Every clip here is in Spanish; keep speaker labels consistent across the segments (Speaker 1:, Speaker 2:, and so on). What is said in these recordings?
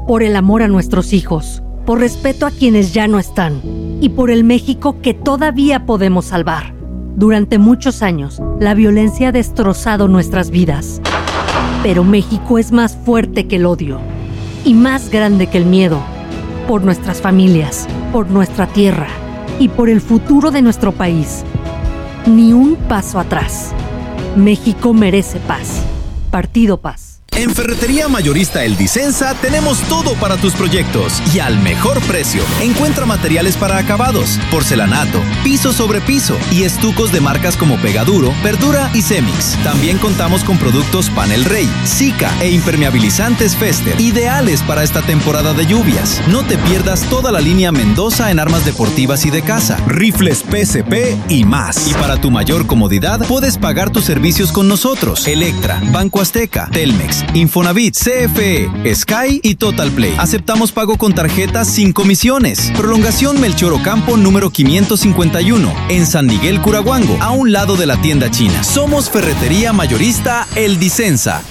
Speaker 1: por el amor a nuestros hijos, por respeto a quienes ya no están y por el México que todavía podemos salvar. Durante muchos años, la violencia ha destrozado nuestras vidas. Pero México es más fuerte que el odio y más grande que el miedo. Por nuestras familias, por nuestra tierra y por el futuro de nuestro país. Ni un paso atrás. México merece paz. Partido Paz.
Speaker 2: En Ferretería Mayorista El Disensa tenemos todo para tus proyectos y al mejor precio. Encuentra materiales para acabados, porcelanato, piso sobre piso y estucos de marcas como Pegaduro, Verdura y Cemix. También contamos con productos Panel Rey, Sika e impermeabilizantes Fester, ideales para esta temporada de lluvias. No te pierdas toda la línea Mendoza en armas deportivas y de casa, rifles PSP y más. Y para tu mayor comodidad, puedes pagar tus servicios con nosotros. Electra, Banco Azteca, Telmex, Infonavit, CFE, Sky y Total Play. Aceptamos pago con tarjetas sin comisiones. Prolongación Melchor Ocampo número 551 en San Miguel Curahuango, a un lado de la tienda china. Somos Ferretería Mayorista El Disensa.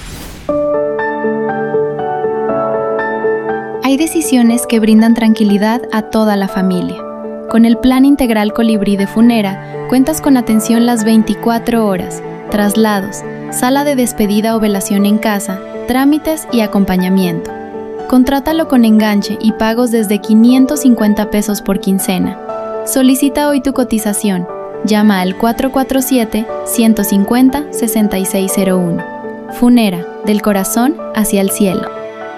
Speaker 3: Hay decisiones que brindan tranquilidad a toda la familia. Con el Plan Integral Colibrí de Funera, cuentas con atención las 24 horas, traslados, sala de despedida o velación en casa, trámites y acompañamiento. Contrátalo con enganche y pagos desde 550 pesos por quincena. Solicita hoy tu cotización. Llama al 447-150-6601. Funera, del corazón hacia el cielo.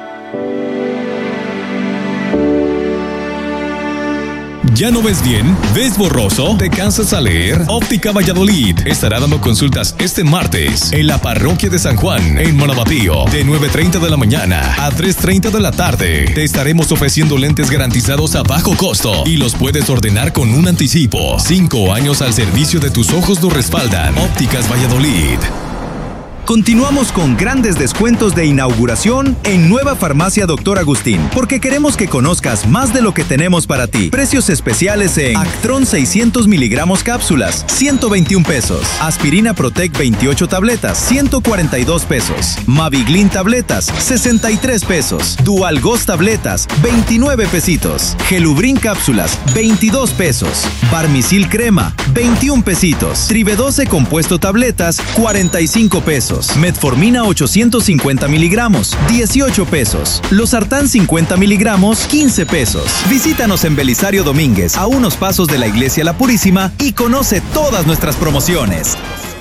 Speaker 4: ¿Ya no ves bien? ¿Ves borroso? ¿Te cansas al leer? Óptica Valladolid estará dando consultas este martes en la parroquia de San Juan, en Monabatío, de 9:30 de la mañana a 3:30 de la tarde. Te estaremos ofreciendo lentes garantizados a bajo costo y los puedes ordenar con un anticipo. 5 años al servicio de tus ojos lo respaldan. Ópticas Valladolid.
Speaker 2: Continuamos con grandes descuentos de inauguración en Nueva Farmacia Dr. Agustín, porque queremos que conozcas más de lo que tenemos para ti. Precios especiales en Actron 600 miligramos cápsulas, 121 pesos. Aspirina Protec 28 tabletas, 142 pesos. Maviglin tabletas, 63 pesos. Dual Ghost tabletas, 29 pesitos. Gelubrin cápsulas, 22 pesos. Barmisil crema, 21 pesitos. Trivedose compuesto tabletas, 45 pesos. Metformina 850 miligramos, 18 pesos. Losartán 50 miligramos, 15 pesos. Visítanos en Belisario Domínguez, a unos pasos de la Iglesia La Purísima, y conoce todas nuestras promociones.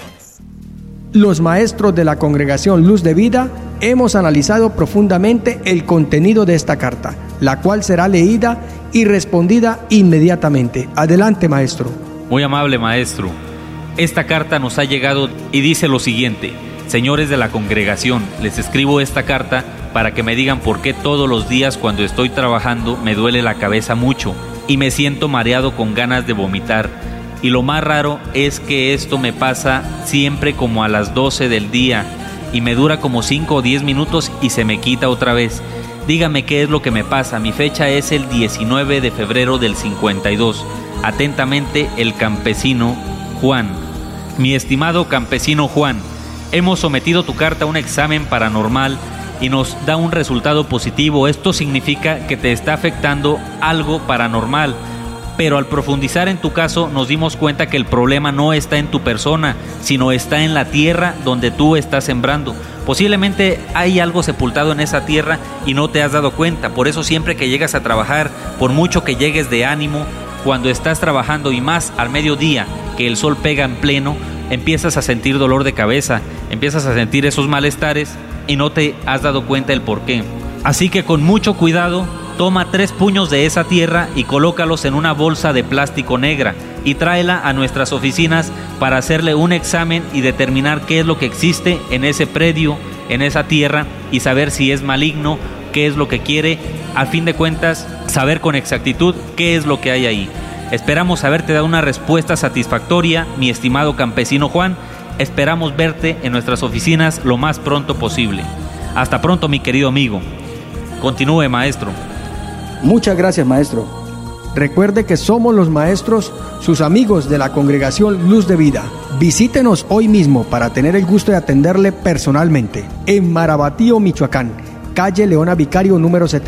Speaker 5: Los maestros de la Congregación Luz de Vida hemos analizado profundamente el contenido de esta carta, la cual será leída y respondida inmediatamente. Adelante, maestro.
Speaker 6: Muy amable maestro. Esta carta nos ha llegado y dice lo siguiente: señores de la congregación, les escribo esta carta para que me digan por qué todos los días cuando estoy trabajando me duele la cabeza mucho y me siento mareado con ganas de vomitar. Y lo más raro es que esto me pasa siempre como a las 12 del día y me dura como 5 o 10 minutos y se me quita otra vez. Dígame qué es lo que me pasa. Mi fecha es el 19 de febrero del 52. Atentamente, el campesino Juan. Mi estimado campesino Juan, hemos sometido tu carta a un examen paranormal y nos da un resultado positivo. Esto significa que te está afectando algo paranormal, pero al profundizar en tu caso nos dimos cuenta que el problema no está en tu persona, sino está en la tierra donde tú estás sembrando. Posiblemente hay algo sepultado en esa tierra y no te has dado cuenta. Por eso siempre que llegas a trabajar, por mucho que llegues de ánimo, cuando estás trabajando y más al mediodía que el sol pega en pleno, empiezas a sentir dolor de cabeza, empiezas a sentir esos malestares y no te has dado cuenta el por qué. Así que con mucho cuidado, toma 3 puños de esa tierra y colócalos en una bolsa de plástico negra y tráela a nuestras oficinas para hacerle un examen y determinar qué es lo que existe en ese predio, en esa tierra, y saber si es maligno, qué es lo que quiere, a fin de cuentas, saber con exactitud qué es lo que hay ahí. Esperamos haberte dado una respuesta satisfactoria, mi estimado campesino Juan. Esperamos verte en nuestras oficinas lo más pronto posible. Hasta pronto, mi querido amigo. Continúe, maestro.
Speaker 5: Muchas gracias, maestro. Recuerde que somos los maestros, sus amigos de la Congregación Luz de Vida. Visítenos hoy mismo para tener el gusto de atenderle personalmente en Marabatío, Michoacán, calle Leona Vicario número 70.